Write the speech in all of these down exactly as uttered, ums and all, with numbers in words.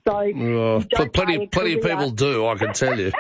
So oh, plenty, plenty of people do, I can tell you.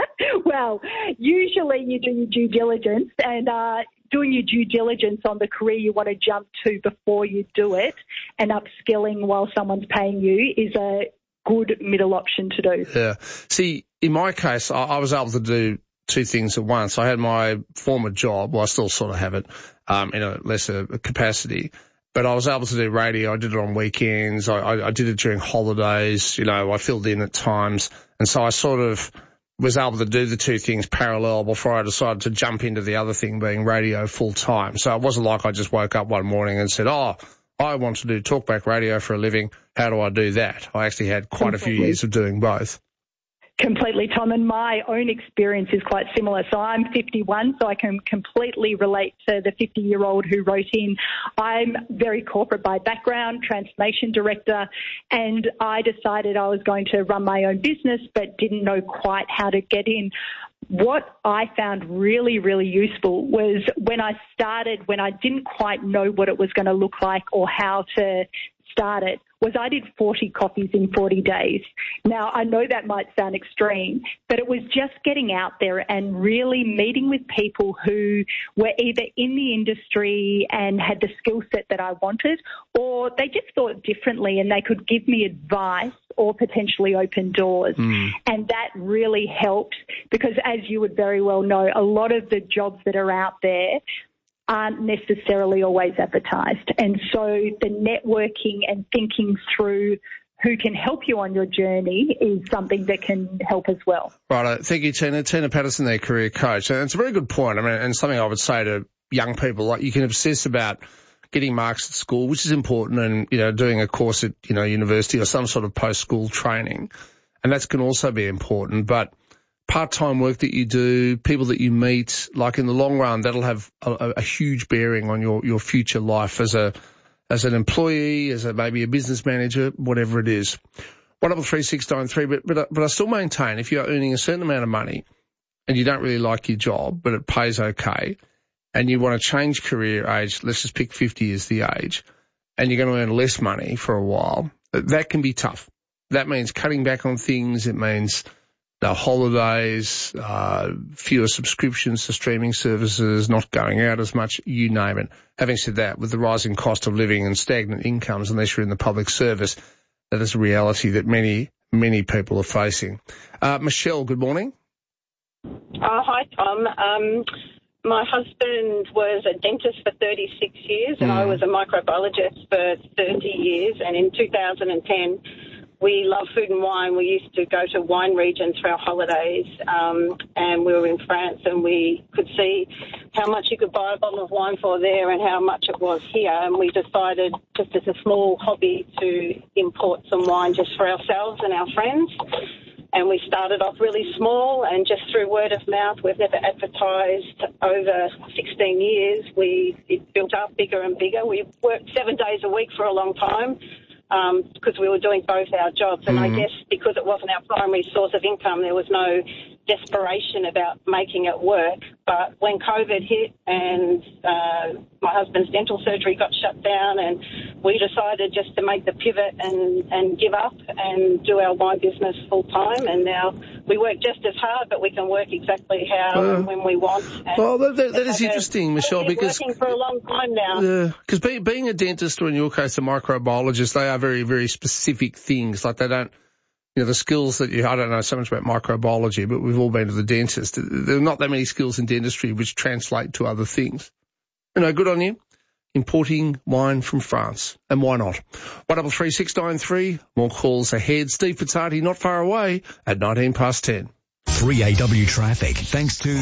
Well, usually you do your due diligence, and uh, doing your due diligence on the career you want to jump to before you do it, and upskilling while someone's paying you is a good middle option to do. Yeah. See, in my case, I, I was able to do two things at once. I had my former job, well, I still sort of have it, um, in a lesser capacity, but I was able to do radio. I did it on weekends. I, I, I did it during holidays. You know, I filled in at times. And so I sort of was able to do the two things parallel before I decided to jump into the other thing, being radio full time. So it wasn't like I just woke up one morning and said, oh, I want to do talkback radio for a living. How do I do that? I actually had quite a few years of doing both. Completely, Tom, and my own experience is quite similar. So I'm fifty-one, so I can completely relate to the fifty-year-old who wrote in. I'm very corporate by background, transformation director, and I decided I was going to run my own business but didn't know quite how to get in. What I found really, really useful was when I started, when I didn't quite know what it was going to look like or how to start it, was I did forty coffees in forty days. Now, I know that might sound extreme, but it was just getting out there and really meeting with people who were either in the industry and had the skill set that I wanted, or they just thought differently and they could give me advice or potentially open doors. Mm. And that really helped because, as you would very well know, a lot of the jobs that are out there aren't necessarily always advertised. And so the networking and thinking through who can help you on your journey is something that can help as well. Right. Thank you, Tina. Tina Patterson, their career coach. And it's a very good point. I mean, and something I would say to young people, like you can obsess about getting marks at school, which is important, and, you know, doing a course at, you know, university or some sort of post-school training. And that can also be important. But part-time work that you do, people that you meet, like in the long run, that'll have a, a huge bearing on your, your future life as a as an employee, as a maybe a business manager, whatever it is. One double three six nine three. But but but I still maintain if you're earning a certain amount of money and you don't really like your job, but it pays okay, and you want to change career age, let's just pick fifty as the age, and you're going to earn less money for a while, that can be tough. That means cutting back on things. It means no holidays, uh, fewer subscriptions to streaming services, not going out as much, you name it. Having said that, with the rising cost of living and stagnant incomes, unless you're in the public service, that is a reality that many, many people are facing. Uh, Michelle, good morning. Oh, hi, Tom. Um, my husband was a dentist for thirty-six years and mm. I was a microbiologist for thirty years, and in two thousand ten, we love food and wine. We used to go to wine regions for our holidays, um, and we were in France, and we could see how much you could buy a bottle of wine for there and how much it was here. And we decided, just as a small hobby, to import some wine just for ourselves and our friends. And we started off really small, and just through word of mouth, we've never advertised. Over sixteen years, we it built up bigger and bigger. We worked seven days a week for a long time, because um, we were doing both our jobs. And mm-hmm. I guess because it wasn't our primary source of income, there was no desperation about making it work. But when COVID hit and uh, my husband's dental surgery got shut down, and we decided just to make the pivot and, and give up and do our wine business full time. And now we work just as hard, but we can work exactly how uh, and when we want. And well, that, that, that is interesting, Michelle, because working for a long time now. Yeah, because be, being a dentist, or in your case a microbiologist, they are very, very specific things. Like they don't, you know, the skills that you, I don't know so much about microbiology, but we've all been to the dentist. There are not that many skills in dentistry which translate to other things. You know, good on you. Importing wine from France. And why not? one double three six nine three. More calls ahead. Steve Pizzati not far away at nineteen past ten. three A W traffic, thanks to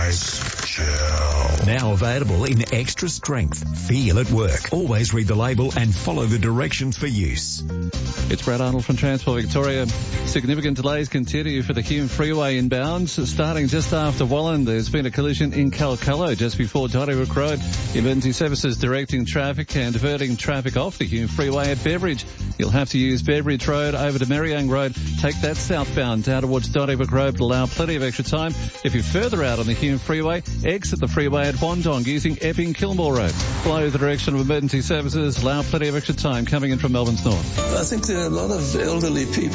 Ice Gel. Now available in extra strength. Feel at work. Always read the label and follow the directions for use. It's Brad Arnold from Transport Victoria. Significant delays continue for the Hume Freeway inbounds. Starting just after Wallen, there's been a collision in Calcullo just before Donnybrook Road. Emergency services directing traffic and diverting traffic off the Hume Freeway at Beveridge. You'll have to use Beveridge Road over to Merriang Road. Take that southbound down towards Donnybrook Road. Allow plenty of extra time. If you're further out on the Hume Freeway, exit the freeway at Wandong using Epping Kilmore Road. Follow the direction of emergency services. Allow plenty of extra time coming in from Melbourne's north. I think there are a lot of elderly people